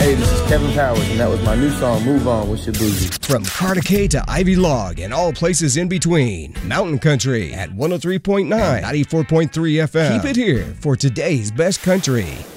Hey, this is Kevin Powers, and that was my new song, Move On with Shabuzi. From Cartacay to Ivy Log and all places in between, Mountain Country at 103.9, 94.3 FM. Keep it here for today's best country.